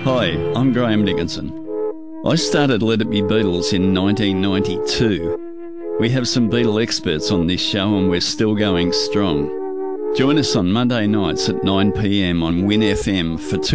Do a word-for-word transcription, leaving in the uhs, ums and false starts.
Hi, I'm Graham Dickinson. I started Let It Be Beatles in nineteen ninety-two. We have some Beatle experts on this show and we're still going strong. Join us on Monday nights at nine p m on Win F M for two